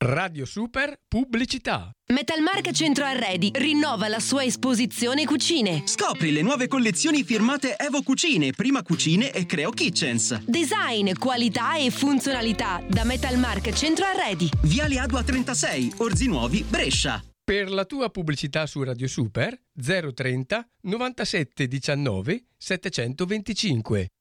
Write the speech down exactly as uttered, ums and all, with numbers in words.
Radio Super Pubblicità. Metalmark Centro Arredi rinnova la sua esposizione cucine. Scopri le nuove collezioni firmate Evo Cucine, Prima Cucine e Creo Kitchens. Design, qualità e funzionalità da Metalmark Centro Arredi. Viale Adua trentasei, Orzinuovi, Brescia. Per la tua pubblicità su Radio Super zero trenta novantasette diciannove settecentoventicinque.